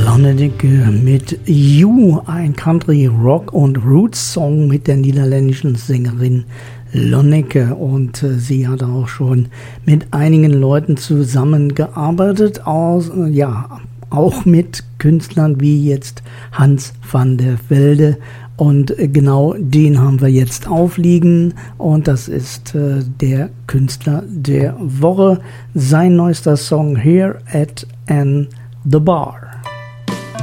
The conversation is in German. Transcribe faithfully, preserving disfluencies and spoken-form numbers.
Lonneke mit You, ein Country Rock und Roots Song mit der niederländischen Sängerin Lonneke, und äh, sie hat auch schon mit einigen Leuten zusammengearbeitet, aus, äh, ja, auch mit Künstlern wie jetzt Hans van der Velde, und äh, genau den haben wir jetzt aufliegen, und das ist äh, der Künstler der Woche, sein neuester Song Here at an the Bar.